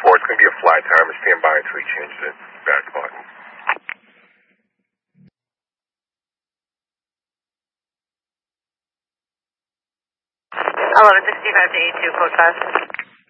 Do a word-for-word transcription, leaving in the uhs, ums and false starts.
four, it's going to be a flight timer. Stand by until he changes it back button. eleven sixty-five to eighty-two, code five.